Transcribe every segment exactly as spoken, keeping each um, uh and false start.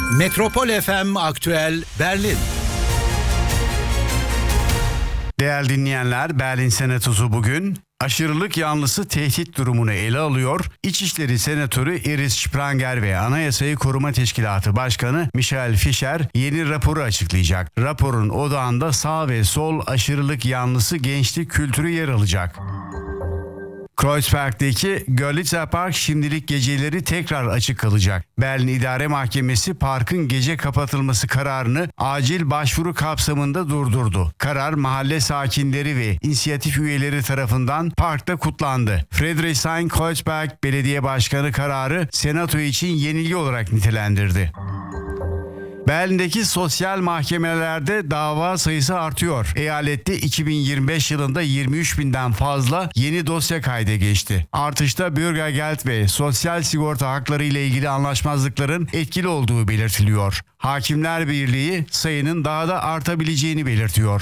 Metropol F M Aktüel Berlin. Değerli dinleyenler, Berlin Senatosu bugün aşırılık yanlısı tehdit durumunu ele alıyor. İçişleri Senatörü Iris Spranger ve Anayasayı Koruma Teşkilatı Başkanı Michel Fischer yeni raporu açıklayacak. Raporun odağında sağ ve sol aşırılık yanlısı gençlik kültürü yer alacak. Kreuzberg'deki Görlitzer Park şimdilik geceleri tekrar açık kalacak. Berlin İdare Mahkemesi parkın gece kapatılması kararını acil başvuru kapsamında durdurdu. Karar mahalle sakinleri ve inisiyatif üyeleri tarafından parkta kutlandı. Friedrichshain-Kreuzberg Belediye Başkanı kararı Senato için yenilgi olarak nitelendirdi. Berlin'deki sosyal mahkemelerde dava sayısı artıyor. Eyalette iki bin yirmi beş yılında yirmi üç binden fazla yeni dosya kayda geçti. Artışta Bürgergeld ve sosyal sigorta hakları ile ilgili anlaşmazlıkların etkili olduğu belirtiliyor. Hakimler Birliği sayının daha da artabileceğini belirtiyor.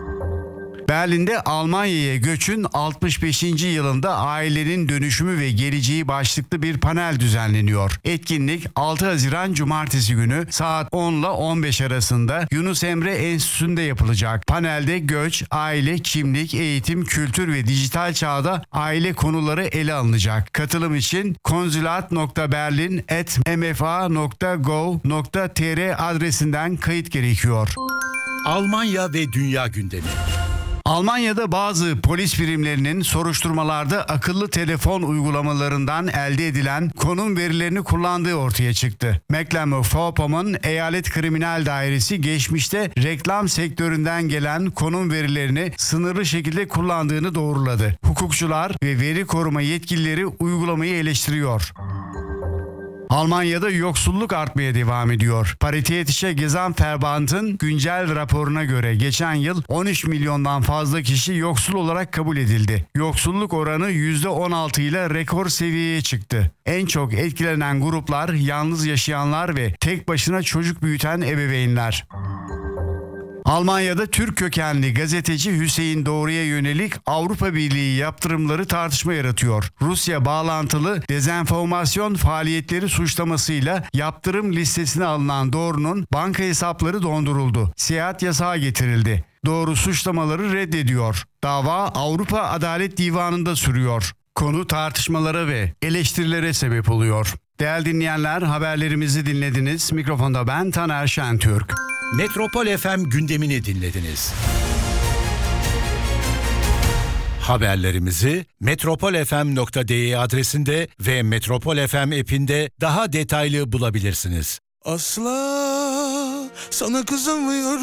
Berlin'de Almanya'ya göçün altmış beşinci yılında ailenin dönüşümü ve geleceği başlıklı bir panel düzenleniyor. Etkinlik altı Haziran Cumartesi günü saat on ile on beş arasında Yunus Emre Enstitüsü'nde yapılacak. Panelde göç, aile, kimlik, eğitim, kültür ve dijital çağda aile konuları ele alınacak. Katılım için konsulat nokta berlin at m f a nokta gov nokta t r adresinden kayıt gerekiyor. Almanya ve dünya gündemi. Almanya'da bazı polis birimlerinin soruşturmalarda akıllı telefon uygulamalarından elde edilen konum verilerini kullandığı ortaya çıktı. Mecklenburg-Vorpommern Eyalet Kriminal Dairesi geçmişte reklam sektöründen gelen konum verilerini sınırlı şekilde kullandığını doğruladı. Hukukçular ve veri koruma yetkilileri uygulamayı eleştiriyor. Almanya'da yoksulluk artmaya devam ediyor. Paritätische Gesamtverband'ın güncel raporuna göre geçen yıl on üç milyondan fazla kişi yoksul olarak kabul edildi. Yoksulluk oranı yüzde on altı ile rekor seviyeye çıktı. En çok etkilenen gruplar yalnız yaşayanlar ve tek başına çocuk büyüten ebeveynler. Almanya'da Türk kökenli gazeteci Hüseyin Doğru'ya yönelik Avrupa Birliği yaptırımları tartışma yaratıyor. Rusya bağlantılı dezenformasyon faaliyetleri suçlamasıyla yaptırım listesine alınan Doğru'nun banka hesapları donduruldu. Seyahat yasağı getirildi. Doğru suçlamaları reddediyor. Dava Avrupa Adalet Divanı'nda sürüyor. Konu tartışmalara ve eleştirilere sebep oluyor. Değerli dinleyenler, haberlerimizi dinlediniz. Mikrofonda ben Taner Şentürk. Metropol F M gündemini dinlediniz. Haberlerimizi metropol f m nokta d e adresinde ve Metropol F M app'inde daha detaylı bulabilirsiniz. Asla sana kızamıyorum.